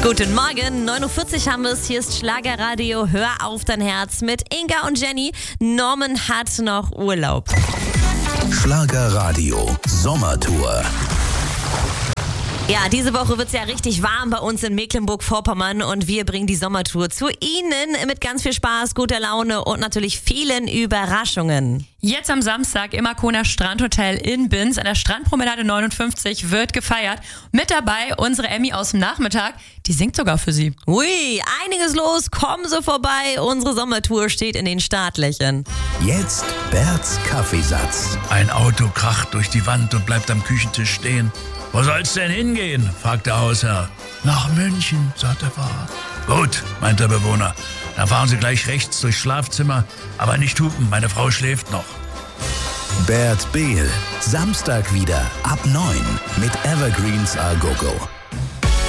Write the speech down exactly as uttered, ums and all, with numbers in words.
Guten Morgen, neun Uhr vierzig haben wir es. Hier ist Schlagerradio. Hör auf dein Herz mit Inga und Jenny. Norman hat noch Urlaub. Schlagerradio Sommertour. Ja, diese Woche wird es ja richtig warm bei uns in Mecklenburg-Vorpommern und wir bringen die Sommertour zu Ihnen mit ganz viel Spaß, guter Laune und natürlich vielen Überraschungen. Jetzt am Samstag im Arkona Strandhotel in Binz an der Strandpromenade neunundfünfzig wird gefeiert. Mit dabei unsere Emmy aus dem Nachmittag, die singt sogar für Sie. Ui, einiges los, kommen Sie vorbei, unsere Sommertour steht in den Startlöchern. Jetzt Berts Kaffeesatz. Ein Auto kracht durch die Wand und bleibt am Küchentisch stehen. Wo soll's denn hingehen? Fragt der Hausherr. Nach München, sagt der Fahrer. Gut, meint der Bewohner. Dann fahren Sie gleich rechts durchs Schlafzimmer, aber nicht hupen, meine Frau schläft noch. Bert Behl, Samstag wieder ab neun mit Evergreens A Go Go.